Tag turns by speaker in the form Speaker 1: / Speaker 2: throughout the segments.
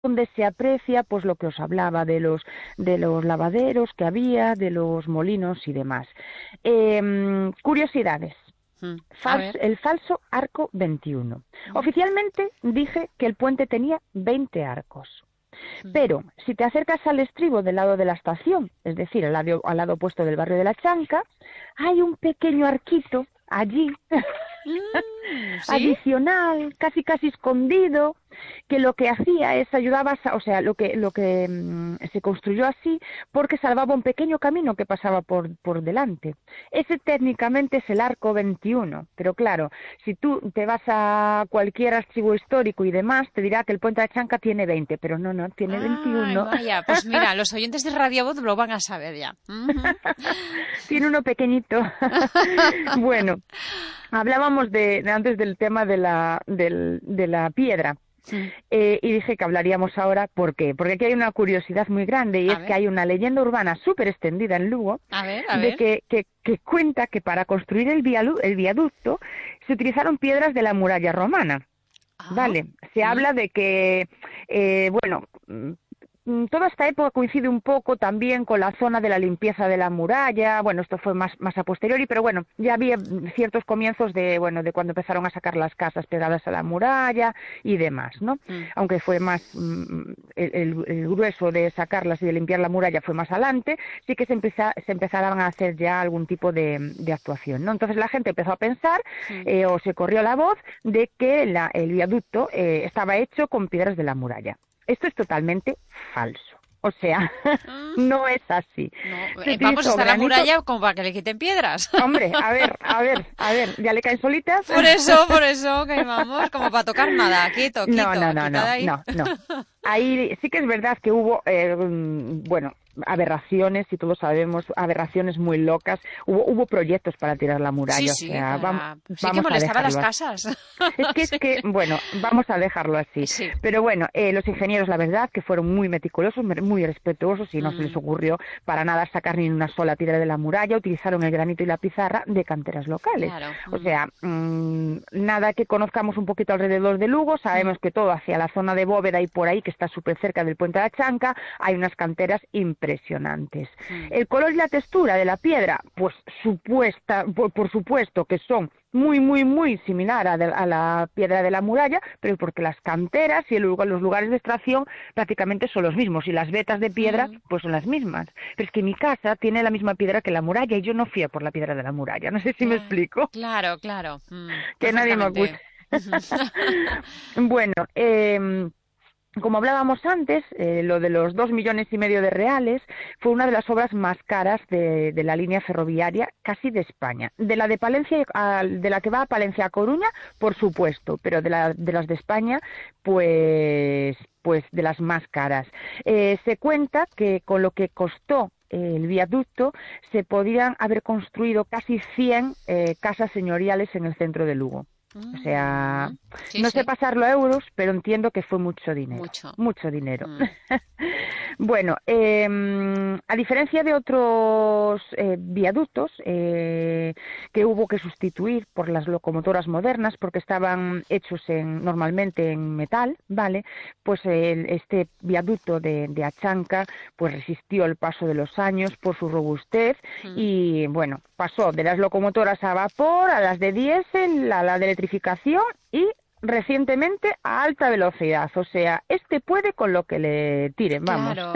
Speaker 1: donde se aprecia pues lo que os hablaba de los lavaderos que había, de los molinos y demás. Curiosidades.
Speaker 2: A ver.
Speaker 1: El falso arco 21. Oficialmente dije que el puente tenía 20 arcos. Pero si te acercas al estribo del lado de la estación, es decir, al lado opuesto del barrio de la Chanca, hay un pequeño arquito allí,
Speaker 2: ¿Sí?
Speaker 1: adicional, casi escondido, que lo que hacía es ayudaba, o sea, lo que se construyó así porque salvaba un pequeño camino que pasaba por delante. Ese técnicamente es el arco 21, pero claro, si tú te vas a cualquier archivo histórico y demás, te dirá que el puente de Chanca tiene 20, pero no, tiene
Speaker 2: Ay,
Speaker 1: 21.
Speaker 2: vaya, pues mira, los oyentes de Radio Voz lo van a saber ya.
Speaker 1: Tiene uno pequeñito. Bueno, hablábamos antes del tema de la piedra. Y dije que hablaríamos ahora, ¿por qué? Porque aquí hay una curiosidad muy grande, y es que hay una leyenda urbana súper extendida en Lugo, de que cuenta que para construir el viaducto se utilizaron piedras de la muralla romana. Vale, se habla de que, toda esta época coincide un poco también con la zona de la limpieza de la muralla. Bueno, esto fue más a posteriori, pero bueno, ya había ciertos comienzos de cuando empezaron a sacar las casas pegadas a la muralla y demás, ¿no? Aunque fue más, el grueso de sacarlas y de limpiar la muralla fue más adelante, sí que se empezaron a hacer ya algún tipo de actuación, ¿no? Entonces la gente empezó a pensar, o se corrió la voz, de que el viaducto estaba hecho con piedras de la muralla. Esto es totalmente falso. O sea, no es así.
Speaker 2: No, vamos, está la muralla como para que le quiten piedras.
Speaker 1: Hombre, a ver, ¿ya le caen solitas?
Speaker 2: Por eso, que vamos, como para tocar nada, quieto.
Speaker 1: No. Ahí sí que es verdad que hubo, aberraciones, y todos sabemos, aberraciones muy locas. Hubo proyectos para tirar la muralla,
Speaker 2: sí,
Speaker 1: o sea,
Speaker 2: sí que molestaba las casas.
Speaker 1: Vamos a dejarlo así.
Speaker 2: Sí.
Speaker 1: Pero bueno, los ingenieros, la verdad, que fueron muy meticulosos, muy respetuosos, y no se les ocurrió para nada sacar ni una sola piedra de la muralla. Utilizaron el granito y la pizarra de canteras locales.
Speaker 2: Claro.
Speaker 1: O sea, nada que conozcamos un poquito alrededor de Lugo, sabemos que todo hacia la zona de Bóveda y por ahí, que está súper cerca del puente de la Chanca, hay unas canteras impresionantes. El color y la textura de la piedra, pues por supuesto que son muy similar a la piedra de la muralla, pero porque las canteras y los lugares de extracción prácticamente son los mismos, y las vetas de piedra pues son las mismas. Pero es que mi casa tiene la misma piedra que la muralla, y yo no fui a por la piedra de la muralla. No sé si me explico.
Speaker 2: Claro.
Speaker 1: Que nadie me acusa. Bueno, como hablábamos antes, lo de los 2,5 millones de reales fue una de las obras más caras de la línea ferroviaria casi de España. De la de Palencia, de la que va a Palencia a Coruña, por supuesto, pero de las de España, pues de las más caras. Se cuenta que con lo que costó el viaducto se podían haber construido casi 100 casas señoriales en el centro de Lugo. O sea, no sé pasarlo a euros, pero entiendo que fue mucho dinero. Mucho dinero. Bueno, a diferencia de otros viaductos que hubo que sustituir por las locomotoras modernas, porque estaban hechos normalmente en metal, ¿vale? Pues este viaducto de Achanca pues resistió el paso de los años por su robustez, y bueno, pasó de las locomotoras a vapor a las de diésel, a la de electrificación, y recientemente a alta velocidad. O sea, puede con lo que le tiren, vamos.
Speaker 2: Claro.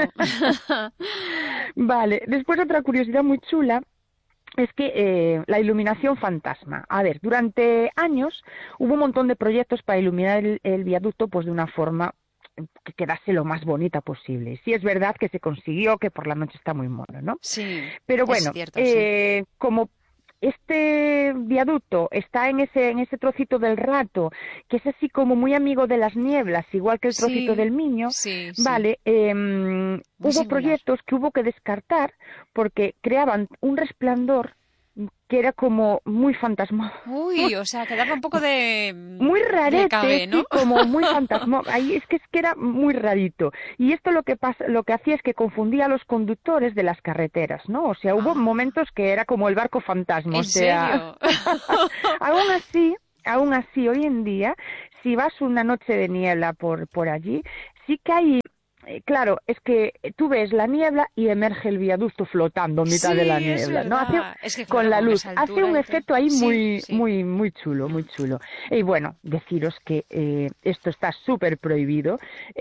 Speaker 1: Vale, después otra curiosidad muy chula es que la iluminación fantasma. A ver, durante años hubo un montón de proyectos para iluminar el viaducto pues de una forma que quedase lo más bonita posible. Sí es verdad que se consiguió, que por la noche está muy mono, ¿no?
Speaker 2: Sí,
Speaker 1: pero bueno,
Speaker 2: es cierto, sí.
Speaker 1: Como este viaducto está en ese trocito del Rato, que es así como muy amigo de las nieblas, igual que el trocito del Miño, vale, hubo proyectos que hubo que descartar porque creaban un resplandor que era como muy fantasma.
Speaker 2: Uy, o sea, que daba un poco de...
Speaker 1: muy rarete,
Speaker 2: cabe, ¿no?
Speaker 1: sí, como muy fantasma. Ahí es que era muy rarito. Y esto lo que hacía es que confundía a los conductores de las carreteras, ¿no? O sea, hubo momentos que era como el barco fantasma.
Speaker 2: ¿En serio?
Speaker 1: Aún así, hoy en día si vas una noche de niebla por allí, sí que hay... Claro, es que tú ves la niebla y emerge el viaducto flotando en mitad de la
Speaker 2: Sí, es
Speaker 1: niebla, ¿no?
Speaker 2: verdad. Es que
Speaker 1: Con
Speaker 2: claro,
Speaker 1: la
Speaker 2: con
Speaker 1: luz,
Speaker 2: esa
Speaker 1: hace
Speaker 2: altura
Speaker 1: un
Speaker 2: y todo.
Speaker 1: efecto ahí
Speaker 2: Sí,
Speaker 1: muy,
Speaker 2: sí.
Speaker 1: muy, muy chulo, muy chulo. Y bueno, deciros que esto está súper prohibido.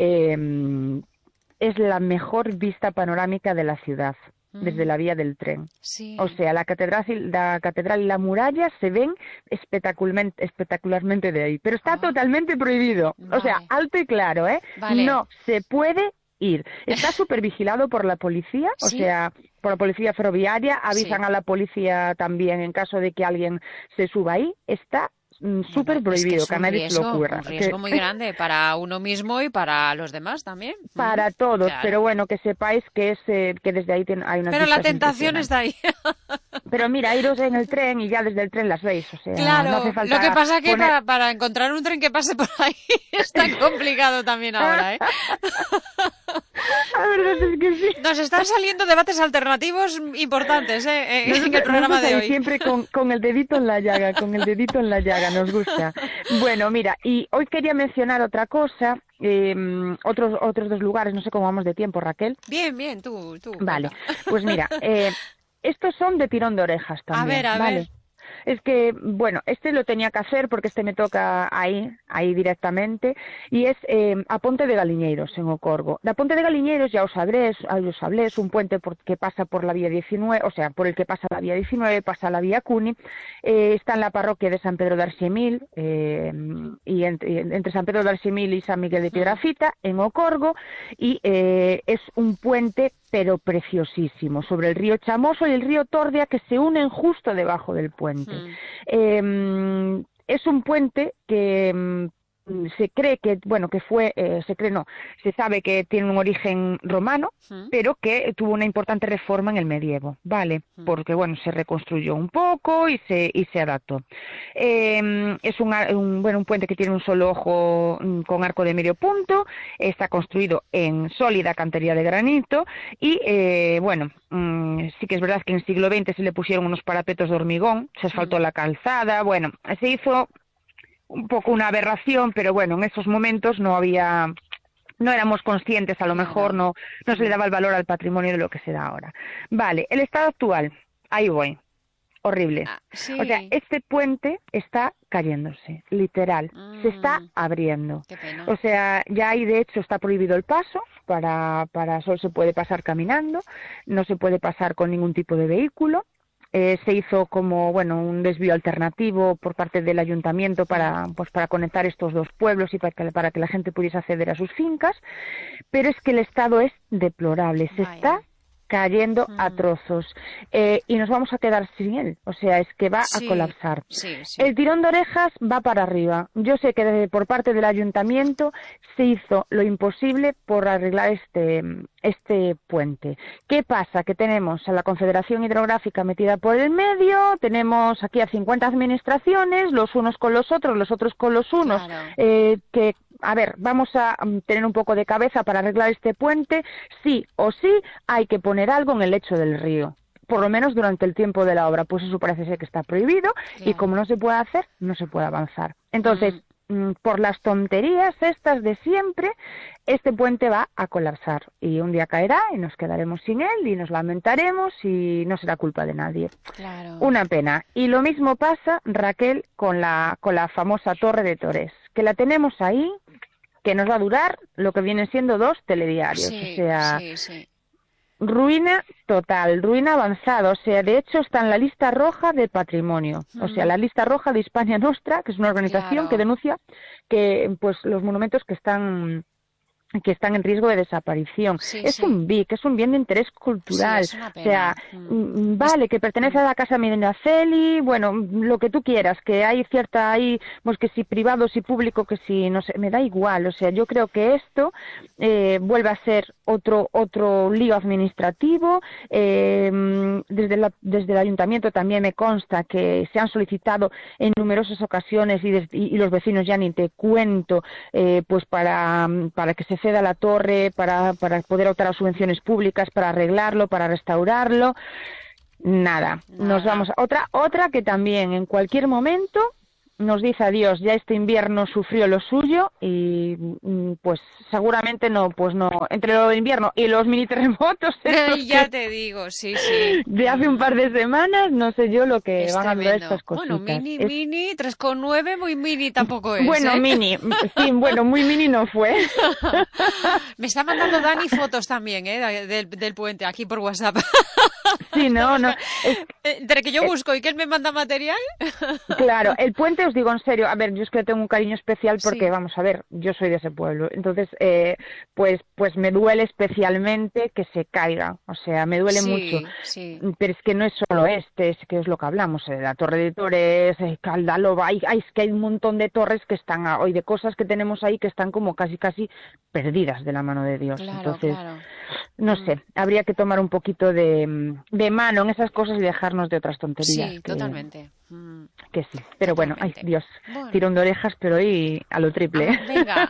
Speaker 1: Es la mejor vista panorámica de la ciudad, desde la vía del tren. O
Speaker 2: Sí.
Speaker 1: sea, la catedral y la muralla se ven espectacularmente de ahí, pero está
Speaker 2: Ah,
Speaker 1: totalmente prohibido. O sea,
Speaker 2: vale,
Speaker 1: alto y claro, ¿eh?
Speaker 2: vale.
Speaker 1: No se puede ir. Está súper vigilado por la policía, o
Speaker 2: ¿Sí?
Speaker 1: sea, por la policía ferroviaria,
Speaker 2: Sí.
Speaker 1: avisan a la policía también en caso de que alguien se suba ahí. Está
Speaker 2: Bueno,
Speaker 1: súper
Speaker 2: es que
Speaker 1: prohibido,
Speaker 2: es
Speaker 1: que a nadie se le ocurra.
Speaker 2: un riesgo muy grande para uno mismo y para los demás también.
Speaker 1: Para todos, pero
Speaker 2: Claro.
Speaker 1: bueno, que sepáis que es que desde ahí hay unas
Speaker 2: Pero la
Speaker 1: vistas
Speaker 2: tentación
Speaker 1: impresionantes.
Speaker 2: está ahí.
Speaker 1: Pero mira, iros en el tren y ya desde el tren las veis, o sea, no hace
Speaker 2: Claro, lo que
Speaker 1: falta
Speaker 2: pasa que
Speaker 1: poner...
Speaker 2: para encontrar un tren que pase por ahí es tan complicado también ahora, ¿eh?
Speaker 1: La verdad es que sí.
Speaker 2: Nos están saliendo debates alternativos importantes, ¿eh? En el programa
Speaker 1: Nosotros
Speaker 2: de
Speaker 1: ahí
Speaker 2: hoy.
Speaker 1: siempre con el dedito en la llaga, con el dedito en la llaga, nos gusta. Bueno, mira, y hoy quería mencionar otra cosa, otros dos lugares, no sé cómo vamos de tiempo, Raquel.
Speaker 2: Bien, bien, tú,
Speaker 1: Vale,
Speaker 2: cuenta.
Speaker 1: pues mira, estos son de tirón de orejas también,
Speaker 2: A ver.
Speaker 1: ¿vale? Es que, bueno, este lo tenía que hacer porque este me toca ahí directamente, y es a Ponte de Galiñeiros, en Ocorgo. Da Ponte de Galiñeiros, ya os hablé, es un puente que pasa por la vía 19, o sea, por el que pasa la vía 19, pasa la vía Cuni, está en la parroquia de San Pedro de Arxemil, y entre San Pedro de Arxemil y San Miguel de Piedrafita, en Ocorgo, y es un puente pero preciosísimo, sobre el río Chamoso y el río Tordia, que se unen justo debajo del puente. Es un puente que se cree que, bueno, que fue, se cree no, se sabe que tiene un origen romano, pero que tuvo una importante reforma en el medievo, ¿vale? Porque, bueno, se reconstruyó un poco y se adaptó. Es un puente que tiene un solo ojo con arco de medio punto, está construido en sólida cantería de granito y, sí que es verdad que en el siglo XX se le pusieron unos parapetos de hormigón, se asfaltó la calzada, bueno, se hizo un poco una aberración, pero bueno, en esos momentos no éramos conscientes, a lo mejor
Speaker 2: Claro.
Speaker 1: no se le daba el valor al patrimonio de lo que se da ahora. Vale, el estado actual, ahí voy, horrible.
Speaker 2: Ah,
Speaker 1: O sea,
Speaker 2: sí.
Speaker 1: este puente está cayéndose, literal, se está abriendo.
Speaker 2: Qué pena.
Speaker 1: O sea, ya ahí de hecho está prohibido el paso, solo se puede pasar caminando, no se puede pasar con ningún tipo de vehículo. Se hizo como un desvío alternativo por parte del ayuntamiento para conectar estos dos pueblos y para que la gente pudiese acceder a sus fincas, pero es que el estado es deplorable, se
Speaker 2: Vaya.
Speaker 1: está cayendo a trozos y nos vamos a quedar sin él, o sea, es que va a colapsar.
Speaker 2: Sí.
Speaker 1: El tirón de orejas va para arriba. Yo sé que por parte del ayuntamiento se hizo lo imposible por arreglar este puente. ¿Qué pasa? Que tenemos a la Confederación Hidrográfica metida por el medio, tenemos aquí a 50 administraciones, los unos con los otros con los unos,
Speaker 2: Claro.
Speaker 1: que a ver, vamos a tener un poco de cabeza para arreglar este puente, sí o sí hay que poner algo en el lecho del río, por lo menos durante el tiempo de la obra, pues eso parece ser que está prohibido, y
Speaker 2: Claro.
Speaker 1: como no se puede hacer, no se puede avanzar. Entonces, por las tonterías estas de siempre, este puente va a colapsar y un día caerá y nos quedaremos sin él y nos lamentaremos y no será culpa de nadie.
Speaker 2: Claro.
Speaker 1: Una pena. Y lo mismo pasa, Raquel, con la famosa Torre de Torres, que la tenemos ahí, que nos va a durar lo que vienen siendo 2 telediarios.
Speaker 2: Sí,
Speaker 1: O sea,
Speaker 2: sí.
Speaker 1: ruina total, ruina avanzada. O sea, de hecho está en la lista roja de patrimonio. O sea, la lista roja de Hispania Nostra, que es una organización que
Speaker 2: Claro.
Speaker 1: denuncia que pues los monumentos que están en riesgo de desaparición.
Speaker 2: Sí,
Speaker 1: es un BIC, es un bien de interés cultural.
Speaker 2: Sí, es una
Speaker 1: O sea,
Speaker 2: pena.
Speaker 1: vale, que pertenece a la Casa Medinaceli, bueno, lo que tú quieras, que hay pues que si privado, si público, que si, no sé, me da igual. O sea, yo creo que esto vuelve a ser otro lío administrativo. Desde el ayuntamiento también me consta que se han solicitado en numerosas ocasiones y los vecinos ya ni te cuento, pues para que se ceda la torre, para poder optar a subvenciones públicas, para arreglarlo, para restaurarlo. Nada. Nos vamos a otra que también en cualquier momento nos dice adiós. Ya este invierno sufrió lo suyo y pues seguramente no, entre lo de invierno y los mini terremotos
Speaker 2: Ya te digo, sí.
Speaker 1: de hace un par de semanas, no sé yo lo que
Speaker 2: Es
Speaker 1: van a durar
Speaker 2: tremendo.
Speaker 1: estas cositas.
Speaker 2: Bueno, mini, 3,9, muy mini tampoco es,
Speaker 1: Bueno,
Speaker 2: ¿eh?
Speaker 1: mini, sí, bueno, muy mini no fue.
Speaker 2: Me está mandando Dani fotos también, del puente, aquí por WhatsApp.
Speaker 1: Sí, no.
Speaker 2: Entre que yo busco y que él me manda material.
Speaker 1: Claro, el puente, os digo en serio, a ver, yo es que tengo un cariño especial porque,
Speaker 2: Sí.
Speaker 1: vamos a ver, yo soy de ese pueblo, entonces, pues me duele especialmente que se caiga, o sea, me duele mucho,
Speaker 2: Sí.
Speaker 1: pero es que no es solo es que es lo que hablamos, la Torre de Torres, Caldaloba, es que hay un montón de torres que están, hoy de cosas que tenemos ahí que están como casi perdidas de la mano de Dios,
Speaker 2: Claro.
Speaker 1: no sé, habría que tomar un poquito de mano en esas cosas y dejarnos de otras tonterías.
Speaker 2: Sí, totalmente.
Speaker 1: Que sí, pero bueno, ay Dios,
Speaker 2: Bueno.
Speaker 1: tirón de orejas, pero hoy a lo triple.
Speaker 2: Venga.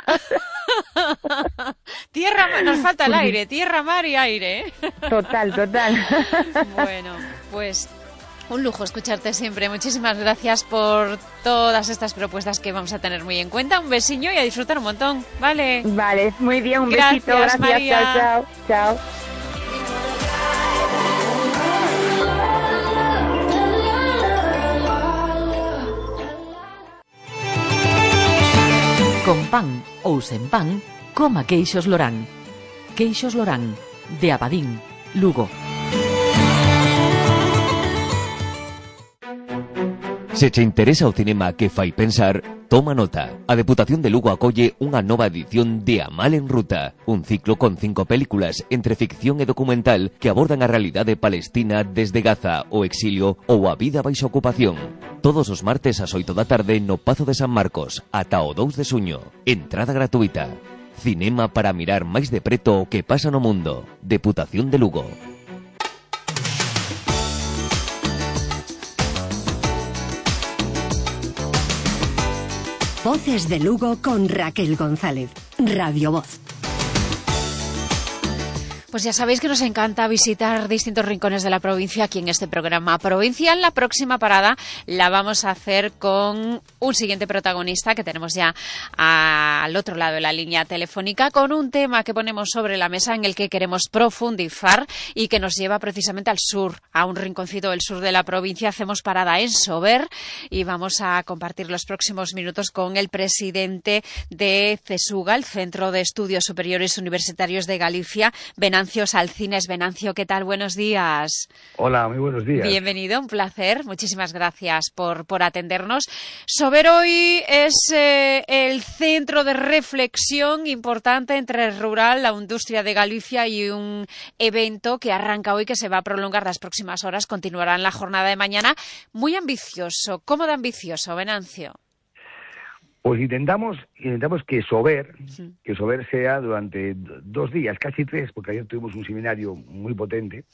Speaker 2: Nos falta el aire, tierra, mar y aire.
Speaker 1: Total.
Speaker 2: Bueno, pues un lujo escucharte siempre. Muchísimas gracias por todas estas propuestas que vamos a tener muy en cuenta. Un besiño y a disfrutar un montón, ¿vale?
Speaker 1: Vale, muy bien, un
Speaker 2: Gracias,
Speaker 1: besito, gracias,
Speaker 2: María.
Speaker 1: chao.
Speaker 3: Con pan ou sen pan, coma queixos Lorán. Queixos Lorán, de Abadín, Lugo.
Speaker 4: Se che interesa o cinema que fai pensar, toma nota. A Deputación de Lugo acolle unha nova edición de Amal en Ruta, un ciclo con 5 películas entre ficción e documental que abordan a realidade palestina desde Gaza, o exilio ou a vida baixo ocupación. Todos os martes ás 8 da tarde no Pazo de San Marcos, ata o 2 de xuño. Entrada gratuita. Cinema para mirar máis de preto o que pasa no mundo. Deputación de Lugo.
Speaker 5: Voces de Lugo con Raquel González. Radio Voz.
Speaker 2: Pues ya sabéis que nos encanta visitar distintos rincones de la provincia aquí en este programa provincial. La próxima parada la vamos a hacer con un siguiente protagonista que tenemos ya al otro lado de la línea telefónica, con un tema que ponemos sobre la mesa en el que queremos profundizar y que nos lleva precisamente al sur, a un rinconcito del sur de la provincia. Hacemos parada en Sober y vamos a compartir los próximos minutos con el presidente de CESUGA, el Centro de Estudios Superiores Universitarios de Galicia, Venancio Salcines. Venancio, ¿qué tal? Buenos días.
Speaker 6: Hola, muy buenos días.
Speaker 2: Bienvenido, un placer. Muchísimas gracias por atendernos. Sober hoy es el centro de reflexión importante entre el rural, la industria de Galicia y un evento que arranca hoy, que se va a prolongar las próximas horas, continuará en la jornada de mañana. Muy ambicioso. ¿Cómo de ambicioso, Venancio?
Speaker 6: Pues intentamos que Sober sea durante 2 días, casi 3, porque ayer tuvimos un seminario muy potente,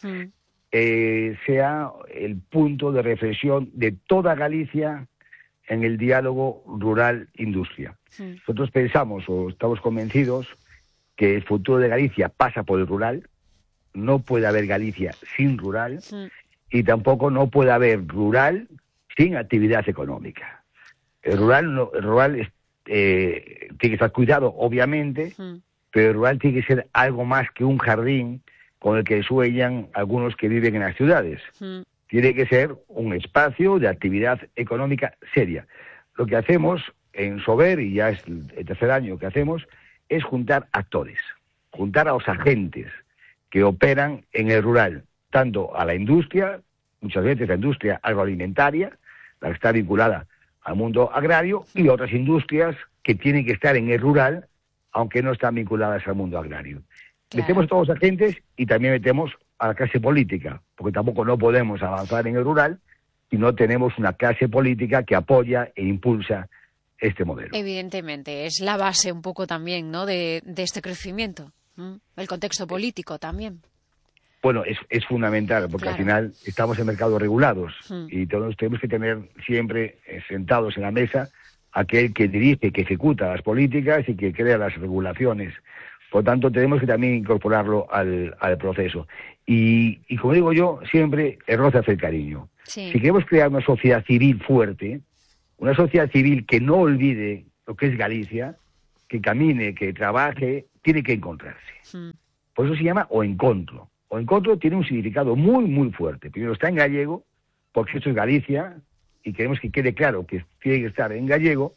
Speaker 6: sea el punto de reflexión de toda Galicia en el diálogo rural-industria. Nosotros pensamos o estamos convencidos que el futuro de Galicia pasa por el rural, no puede haber Galicia sin rural y tampoco no puede haber rural sin actividad económica. El rural tiene que estar cuidado, obviamente, pero el rural tiene que ser algo más que un jardín con el que sueñan algunos que viven en las ciudades. Tiene que ser un espacio de actividad económica seria. Lo que hacemos en Sober, y ya es el tercer año que hacemos, es juntar actores, juntar a los agentes que operan en el rural, tanto a la industria, muchas veces la industria agroalimentaria, la que está vinculada al mundo agrario, y otras industrias que tienen que estar en el rural, aunque no están vinculadas al mundo agrario. Claro. Metemos a todos los agentes y también metemos a la clase política, porque tampoco no podemos avanzar en el rural si no tenemos una clase política que apoya e impulsa este modelo.
Speaker 2: Evidentemente, es la base un poco también, ¿no?, de este crecimiento, el contexto político también.
Speaker 6: Bueno, es fundamental, porque claro, al final estamos en mercados regulados y todos tenemos que tener siempre sentados en la mesa aquel que dirige, que ejecuta las políticas y que crea las regulaciones. Por tanto, tenemos que también incorporarlo al proceso. Y como digo yo, siempre el roce hace el cariño. Sí. Si queremos crear una sociedad civil fuerte, una sociedad civil que no olvide lo que es Galicia, que camine, que trabaje, tiene que encontrarse. Por eso se llama O Encontro. O Encontro tiene un significado muy, muy fuerte. Primero está en gallego, porque esto es Galicia, y queremos que quede claro que tiene que estar en gallego.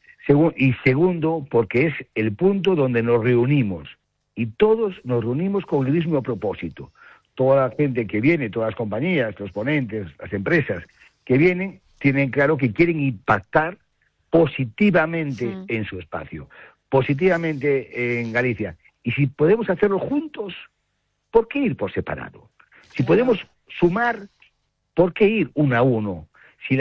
Speaker 6: Y segundo, porque es el punto donde nos reunimos. Y todos nos reunimos con el mismo propósito. Toda la gente que viene, todas las compañías, los ponentes, las empresas que vienen, tienen claro que quieren impactar positivamente en su espacio, positivamente en Galicia. Y si podemos hacerlo juntos, ¿por qué ir por separado? Si podemos sumar, ¿por qué ir uno a uno? Si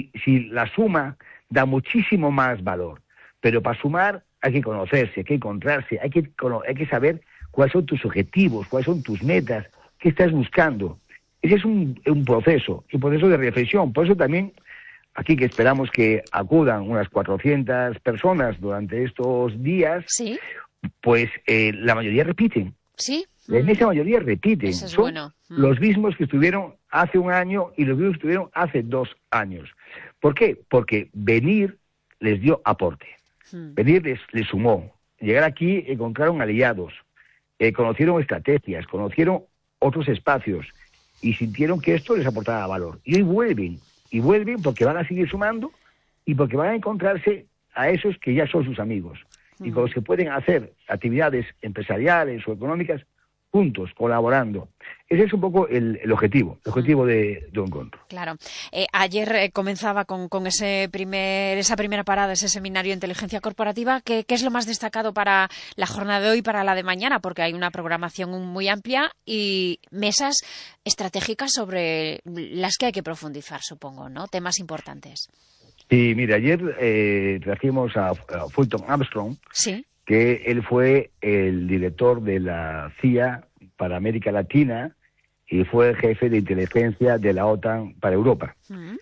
Speaker 6: la suma da muchísimo más valor. Pero para sumar hay que conocerse, hay que encontrarse, hay que saber cuáles son tus objetivos, cuáles son tus metas, qué estás buscando. Ese es un proceso de reflexión. Por eso también aquí que esperamos que acudan unas 400 personas durante estos días,
Speaker 2: ¿sí?
Speaker 6: Pues la mayoría repiten.
Speaker 2: ¿Sí?
Speaker 6: La inmensa mayoría repiten.
Speaker 2: Eso es
Speaker 6: son
Speaker 2: bueno.
Speaker 6: los mismos que estuvieron hace un año y los mismos que estuvieron hace 2 años. ¿Por qué? Porque venir les dio aporte. Venir les sumó. Llegar aquí encontraron aliados, conocieron estrategias, conocieron otros espacios y sintieron que esto les aportaba valor. Y hoy vuelven porque van a seguir sumando y porque van a encontrarse a esos que ya son sus amigos y con los que pueden hacer actividades empresariales o económicas juntos, colaborando. Ese es un poco el objetivo de un encuentro.
Speaker 2: Claro. Ayer comenzaba con esa primera parada, ese seminario de inteligencia corporativa. ¿Qué es lo más destacado para la jornada de hoy y para la de mañana? Porque hay una programación muy amplia y mesas estratégicas sobre las que hay que profundizar, supongo, ¿no? Temas importantes.
Speaker 6: Sí, mira, ayer trajimos a Fulton Armstrong,
Speaker 2: sí,
Speaker 6: que él fue el director de la CIA para América Latina y fue el jefe de inteligencia de la OTAN para Europa.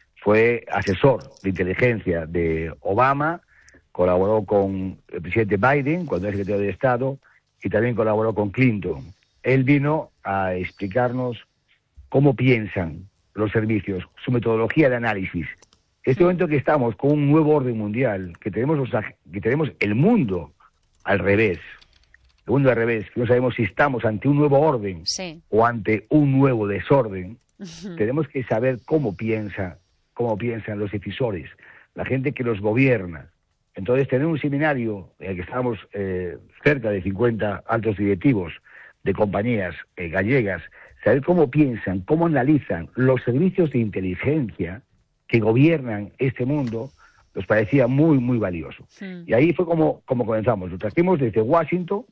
Speaker 6: Fue asesor de inteligencia de Obama, colaboró con el presidente Biden cuando era secretario de Estado y también colaboró con Clinton. Él vino a explicarnos cómo piensan los servicios, su metodología de análisis. Este momento que estamos con un nuevo orden mundial, que tenemos el mundo al revés, que no sabemos si estamos ante un nuevo orden o ante un nuevo desorden, tenemos que saber cómo piensan los decisores, la gente que los gobierna. Entonces, tener un seminario en el que estábamos cerca de 50 altos directivos de compañías gallegas, saber cómo piensan, cómo analizan los servicios de inteligencia que gobiernan este mundo, nos parecía muy, muy valioso. Y ahí fue como comenzamos. Lo trajimos desde Washington,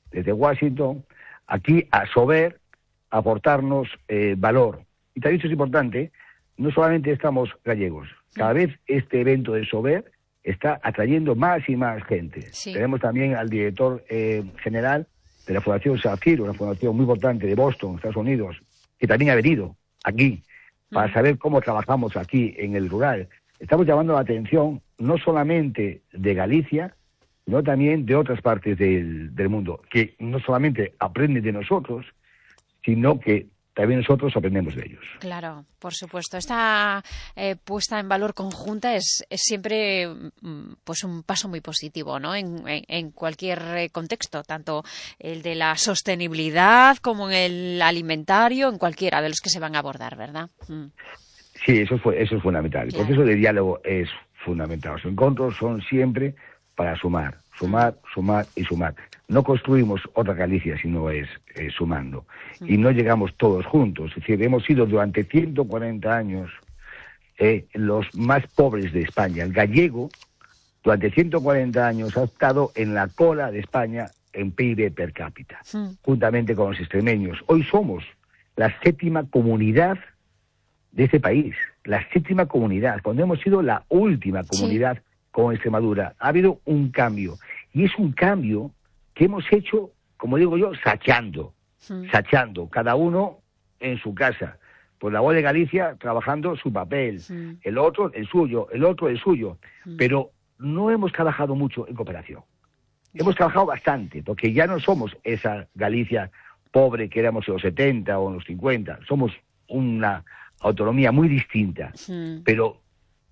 Speaker 6: aquí a Sober, a aportarnos valor. Y también eso es importante, no solamente estamos gallegos, cada vez este evento de Sober está atrayendo más y más gente. Tenemos también al director general de la Fundación Safir, una fundación muy importante de Boston, Estados Unidos, que también ha venido aquí para saber cómo trabajamos aquí en el rural. Estamos llamando la atención no solamente de Galicia, sino también de otras partes del mundo, que no solamente aprenden de nosotros, sino que también nosotros aprendemos de ellos.
Speaker 2: Claro, por supuesto. Esta puesta en valor conjunta es siempre pues un paso muy positivo, ¿no? En cualquier contexto, tanto el de la sostenibilidad como en el alimentario, en cualquiera de los que se van a abordar, ¿verdad?
Speaker 6: Sí, eso es fundamental.
Speaker 2: Claro.
Speaker 6: El proceso de diálogo es fundamental. Los encuentros son siempre para sumar y sumar. No construimos otra Galicia si no es sumando. Y no llegamos todos juntos. Es decir, hemos sido durante 140 años los más pobres de España. El gallego, durante 140 años, ha estado en la cola de España en PIB per cápita, juntamente con los extremeños. Hoy somos la 7ª comunidad de este país, la 7ª comunidad, cuando hemos sido la última comunidad con Extremadura. Ha habido un cambio, y es un cambio que hemos hecho, como digo yo, sachando, cada uno en su casa. Pues la voz de Galicia trabajando su papel, el otro el suyo, el otro el suyo, pero no hemos trabajado mucho en cooperación. Hemos trabajado bastante, porque ya no somos esa Galicia pobre que éramos en los 70 o en los 50, somos una autonomía muy distinta, pero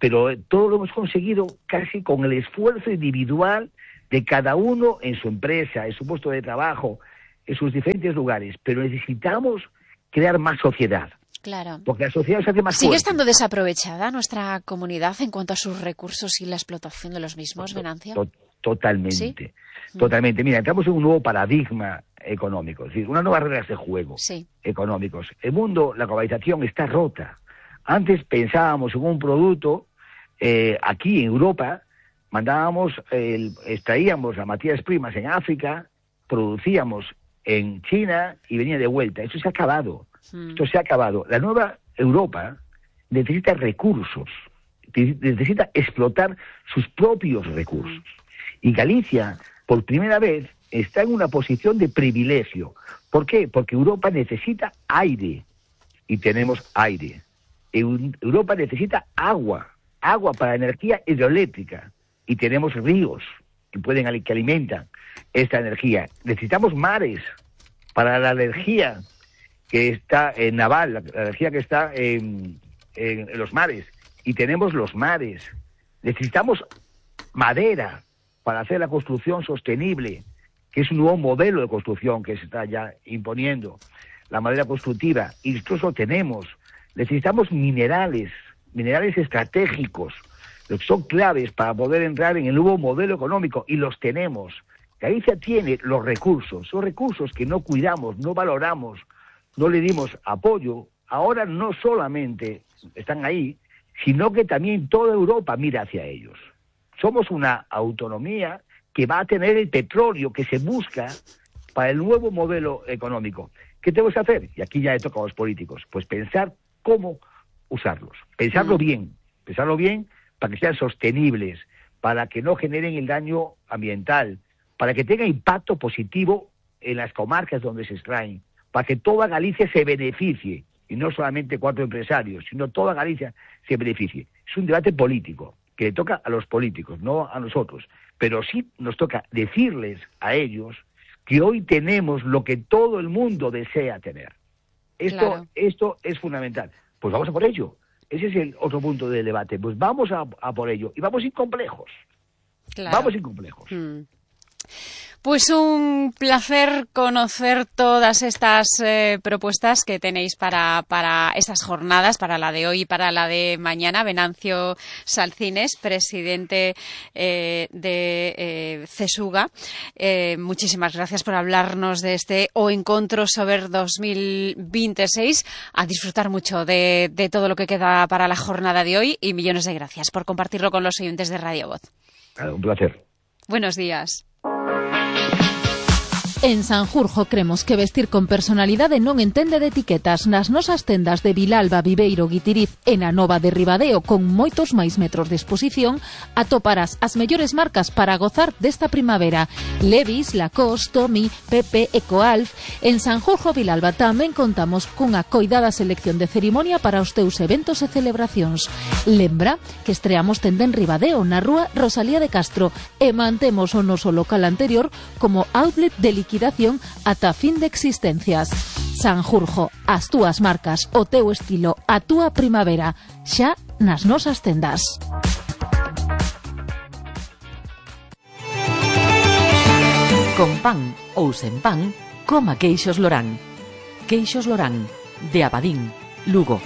Speaker 6: pero todo lo hemos conseguido casi con el esfuerzo individual de cada uno en su empresa, en su puesto de trabajo, en sus diferentes lugares. Pero necesitamos crear más sociedad.
Speaker 2: Claro.
Speaker 6: Porque la sociedad se hace más
Speaker 2: ¿Sigue
Speaker 6: fuerte.
Speaker 2: estando desaprovechada nuestra comunidad en cuanto a sus recursos y la explotación de los mismos, Venancio?
Speaker 6: Totalmente.
Speaker 2: ¿Sí?
Speaker 6: Totalmente. Mira, entramos en un nuevo paradigma económico, es decir, unas nuevas reglas de juego económicos. El mundo, la globalización está rota. Antes pensábamos en un producto, aquí en Europa, extraíamos las materias primas en África, producíamos en China y venía de vuelta. Esto se ha acabado. Esto se ha acabado. La nueva Europa necesita recursos, necesita explotar sus propios recursos. Y Galicia, por primera vez, está en una posición de privilegio. ¿Por qué? Porque Europa necesita aire, y tenemos aire. Europa necesita agua para energía hidroeléctrica, y tenemos ríos que alimentan esta energía. Necesitamos mares para la energía que está en naval, la energía que está en los mares, y tenemos los mares. Necesitamos madera para hacer la construcción sostenible, que es un nuevo modelo de construcción que se está ya imponiendo, la madera constructiva, y nosotros lo tenemos. Necesitamos minerales estratégicos, que son claves para poder entrar en el nuevo modelo económico, y los tenemos. Galicia tiene los recursos, son recursos que no cuidamos, no valoramos, no le dimos apoyo. Ahora no solamente están ahí, sino que también toda Europa mira hacia ellos. Somos una autonomía que va a tener el petróleo que se busca para el nuevo modelo económico. ¿Qué tenemos que hacer? Y aquí ya le toca a los políticos, pues pensar cómo usarlos, pensarlo bien para que sean sostenibles, para que no generen el daño ambiental, para que tenga impacto positivo en las comarcas donde se extraen, para que toda Galicia se beneficie, y no solamente 4 empresarios, sino toda Galicia se beneficie. Es un debate político, que le toca a los políticos, no a nosotros, pero sí nos toca decirles a ellos que hoy tenemos lo que todo el mundo desea tener. Esto es fundamental. Pues vamos a por ello. Ese es el otro punto del debate. Pues vamos a por ello, y vamos sin complejos.
Speaker 2: Claro.
Speaker 6: Vamos sin complejos.
Speaker 2: Pues un placer conocer todas estas propuestas que tenéis para estas jornadas, para la de hoy y para la de mañana. Venancio Salcines, presidente de CESUGA. Muchísimas gracias por hablarnos de este O Encontro Sober 2026. A disfrutar mucho de todo lo que queda para la jornada de hoy, y millones de gracias por compartirlo con los oyentes de Radio Voz.
Speaker 6: Un placer.
Speaker 2: Buenos días.
Speaker 7: En Sanjurjo cremos que vestir con personalidade non entende de etiquetas. Nas nosas tendas de Vilalba, Viveiro, Guitiriz e na Nova de Ribadeo, con moitos máis metros de exposición, atoparás as mellores marcas para gozar desta primavera. Levi's, Lacoste, Tommy, Pepe, Ecoalf. En Sanjurjo, Vilalba, tamén contamos cunha coidada selección de cerimonia para os teus eventos e celebracións. Lembra que estreamos tenda en Ribadeo, na rúa Rosalía de Castro, e mantemos o noso local anterior como outlet de liquidación ata fin de existencias. Sanjurjo, as túas marcas, o teu estilo, a túa primavera, xa nas nosas tendas.
Speaker 3: Con pan ou sen pan, coma queixos Lorán. Queixos Lorán, de Abadín, Lugo.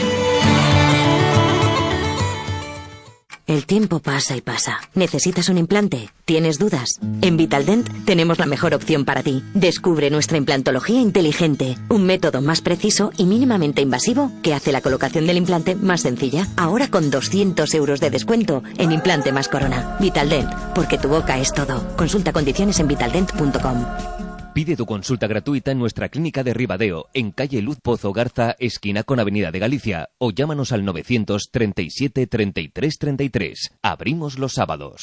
Speaker 8: El tiempo pasa y pasa. ¿Necesitas un implante? ¿Tienes dudas? En Vitaldent tenemos la mejor opción para ti. Descubre nuestra implantología inteligente, un método más preciso y mínimamente invasivo que hace la colocación del implante más sencilla. Ahora con 200 euros de descuento en implante más corona. Vitaldent, porque tu boca es todo. Consulta condiciones en vitaldent.com.
Speaker 4: Pide tu consulta gratuita en nuestra clínica de Ribadeo, en calle Luz Pozo Garza, esquina con Avenida de Galicia, o llámanos al 937 33 33. Abrimos los sábados.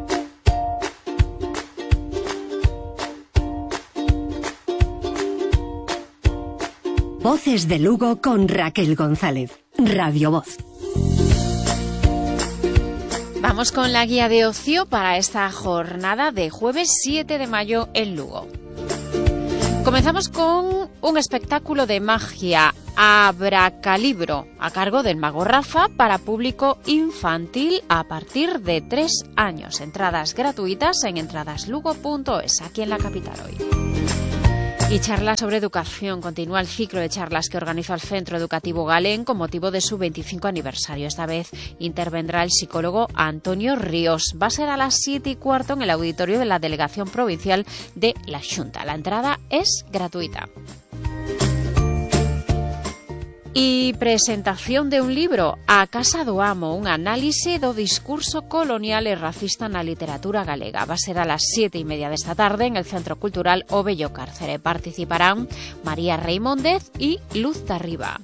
Speaker 5: Voces de Lugo con Raquel González. Radio Voz.
Speaker 2: Vamos con la guía de ocio para esta jornada de jueves 7 de mayo en Lugo. Comenzamos con un espectáculo de magia Abracalibro, a cargo del mago Rafa, para público infantil a partir de 3 años. Entradas gratuitas en entradaslugo.es, aquí en la capital hoy. Y charlas sobre educación. Continúa el ciclo de charlas que organiza el Centro Educativo Galén con motivo de su 25 aniversario. Esta vez intervendrá el psicólogo Antonio Ríos. Va a ser a las 7:15 en el auditorio de la Delegación Provincial de la Xunta. La entrada es gratuita. E presentación de un libro, A Casa do Amo, un análise do discurso colonial e racista na literatura galega. Va a ser a las 7:30 desta tarde en el Centro Cultural O Bello Cárcere. Participarán María Reimóndez y Luz Darriba.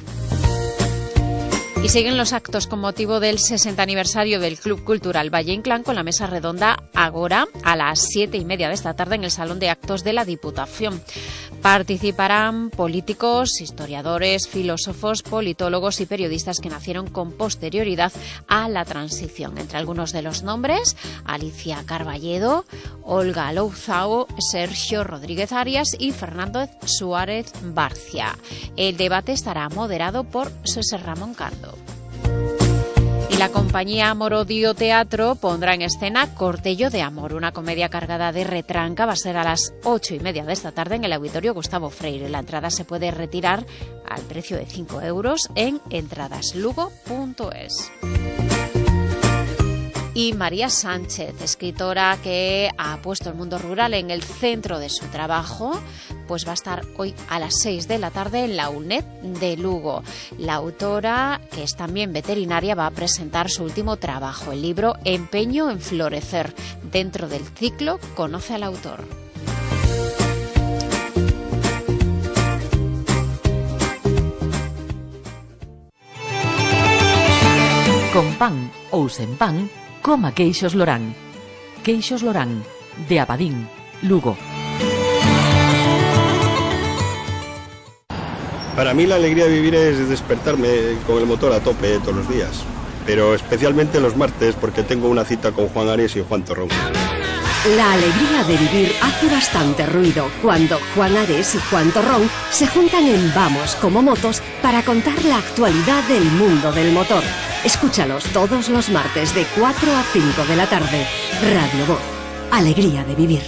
Speaker 2: Y siguen los actos con motivo del 60 aniversario del Club Cultural Valle Inclán con la mesa redonda agora a las 7:30 de esta tarde en el Salón de Actos de la Diputación. Participarán políticos, historiadores, filósofos, politólogos y periodistas que nacieron con posterioridad a la transición. Entre algunos de los nombres, Alicia Carballedo, Olga Louzao, Sergio Rodríguez Arias y Fernando Suárez Barcia. El debate estará moderado por José Ramón Cando. Y la compañía Amorodio Teatro pondrá en escena Cortello de Amor, una comedia cargada de retranca. Va a ser a las 8:30 de esta tarde en el Auditorio Gustavo Freire. La entrada se puede retirar al precio de 5 euros en entradaslugo.es. Y María Sánchez, escritora que ha puesto el mundo rural en el centro de su trabajo, pues va a estar hoy a las 6 de la tarde en la UNED de Lugo. La autora, que es también veterinaria, va a presentar su último trabajo, el libro Empeño en Florecer. Dentro del ciclo, conoce al autor.
Speaker 3: Con pan ou sen pan, coma queixos Lorán. Queixos Lorán, de Abadín, Lugo.
Speaker 9: Para mí la alegría de vivir es despertarme con el motor a tope todos los días, pero especialmente los martes porque tengo una cita con Juan Ares y Juan Torrón.
Speaker 5: La alegría de vivir hace bastante ruido cuando Juan Ares y Juan Torrón se juntan en Vamos como Motos para contar la actualidad del mundo del motor. Escúchalos todos los martes de 4 a 5 de la tarde. Radio Voz. Alegría de vivir.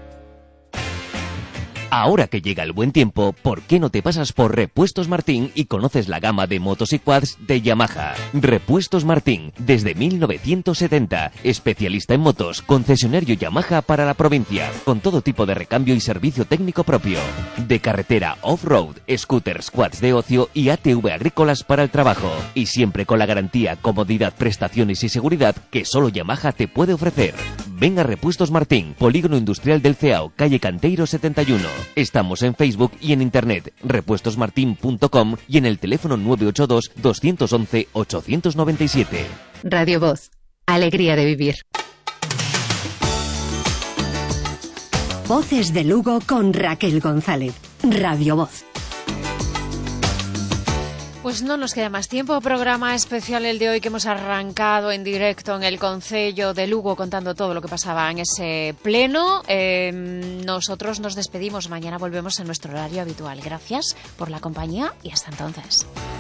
Speaker 4: Ahora que llega el buen tiempo, ¿por qué no te pasas por Repuestos Martín y conoces la gama de motos y quads de Yamaha? Repuestos Martín, desde 1970, especialista en motos, concesionario Yamaha para la provincia, con todo tipo de recambio y servicio técnico propio. De carretera off-road, scooters, quads de ocio y ATV agrícolas para el trabajo. Y siempre con la garantía, comodidad, prestaciones y seguridad que solo Yamaha te puede ofrecer. Ven a Repuestos Martín, Polígono Industrial del Ceao, calle Canteiro 71. Estamos en Facebook y en internet, repuestosmartin.com y en el teléfono 982 211 897.
Speaker 10: Radio Voz. Alegría de vivir.
Speaker 5: Voces de Lugo con Raquel González. Radio Voz.
Speaker 2: Pues no nos queda más tiempo. Programa especial el de hoy que hemos arrancado en directo en el Concello de Lugo contando todo lo que pasaba en ese pleno. Nosotros nos despedimos. Mañana volvemos en nuestro horario habitual. Gracias por la compañía y hasta entonces.